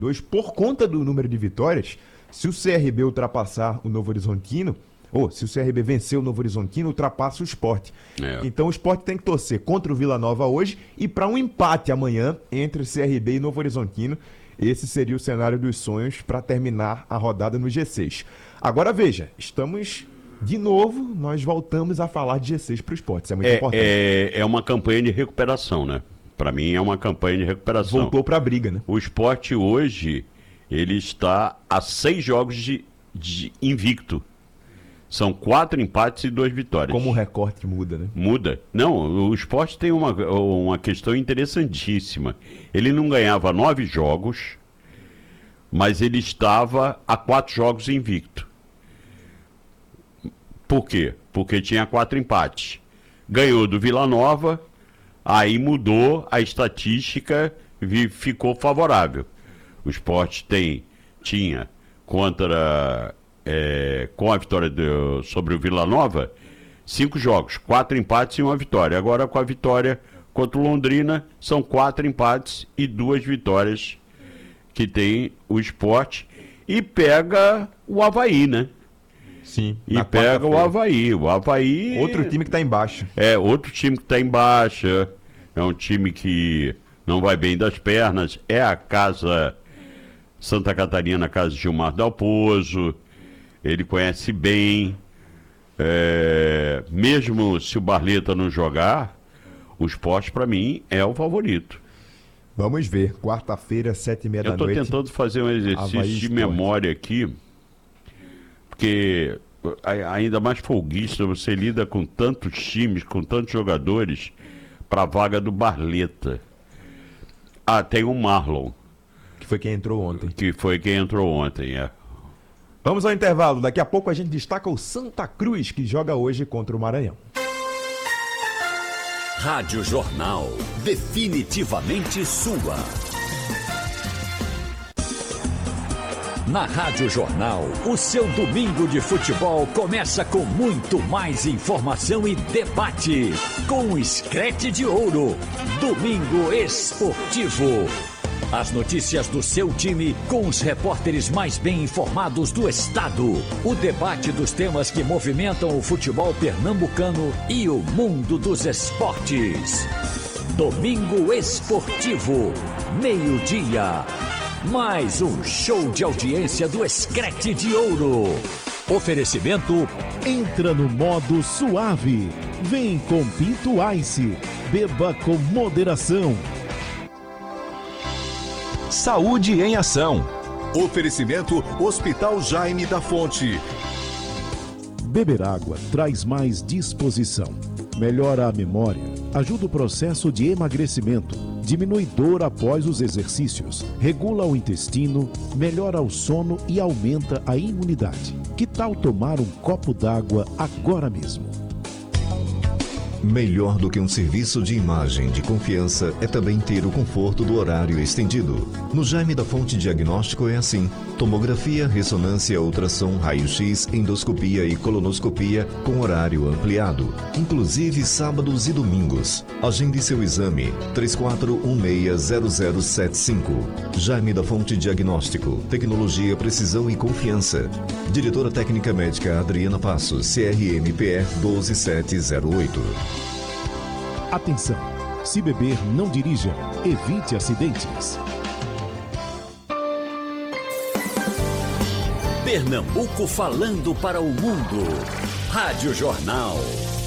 por conta do número de vitórias. Se o CRB ultrapassar o Novo Horizontino, ou se o CRB vencer o Novo Horizontino, ultrapassa o Sport. Então o Sport tem que torcer contra o Vila Nova hoje e para um empate amanhã entre CRB e Novo Horizontino. Esse seria o cenário dos sonhos para terminar a rodada no G6. Agora veja, estamos de novo, nós voltamos a falar de G6 para o Sport. Isso é muito importante. É uma campanha de recuperação, né? Para mim é uma campanha de recuperação. Voltou para a briga, né? O Sport hoje, ele está a 6 jogos de invicto. São 4 empates e 2 vitórias. Como o recorte muda, né? Muda. Não, o Sport tem uma questão interessantíssima. Ele não ganhava 9 jogos, mas ele estava a 4 jogos invicto. Por quê? Porque tinha 4 empates. Ganhou do Vila Nova, aí mudou a estatística, ficou favorável. O Sport tinha contra... com a vitória sobre o Vila Nova, 5 jogos, 4 empates e 1 vitória. Agora com a vitória contra o Londrina, são 4 empates e 2 vitórias que tem o Sport. E pega o Avaí, né? Sim. E pega o Avaí. O Avaí... Outro time que está embaixo. Outro time que está embaixo. É um time que não vai bem das pernas. É a casa Santa Catarina, a casa de Gilmar Dalpozo. Ele conhece bem, mesmo se o Barleta não jogar, o Sport para mim é o favorito. Vamos ver, quarta-feira, 7h30 da noite. Eu estou tentando fazer um exercício de memória aqui, porque ainda mais folguista, você lida com tantos times, com tantos jogadores, para a vaga do Barleta. Tem o Marlon. Que foi quem entrou ontem. Vamos ao intervalo. Daqui a pouco a gente destaca o Santa Cruz, que joga hoje contra o Maranhão. Rádio Jornal. Definitivamente sua. Na Rádio Jornal, o seu domingo de futebol começa com muito mais informação e debate. Com o Screte de Ouro. Domingo Esportivo. As notícias do seu time com os repórteres mais bem informados do estado. O debate dos temas que movimentam o futebol pernambucano e o mundo dos esportes. Domingo Esportivo, meio-dia. Mais um show de audiência do Screte de Ouro. Oferecimento: entra no modo suave. Vem com Pinto Ice. Beba com moderação. Saúde em Ação. Oferecimento Hospital Jaime da Fonte. Beber água traz mais disposição, melhora a memória, ajuda o processo de emagrecimento, diminui dor após os exercícios, regula o intestino, melhora o sono e aumenta a imunidade. Que tal tomar um copo d'água agora mesmo? Melhor do que um serviço de imagem de confiança é também ter o conforto do horário estendido. No Jaime da Fonte Diagnóstico é assim: tomografia, ressonância, ultrassom, raio-x, endoscopia e colonoscopia com horário ampliado, inclusive sábados e domingos. Agende seu exame 34160075. Jaime da Fonte Diagnóstico, tecnologia, precisão e confiança. Diretora técnica médica Adriana Passos, CRMPR 12708. Atenção! Se beber, não dirija. Evite acidentes. Pernambuco falando para o mundo. Rádio Jornal.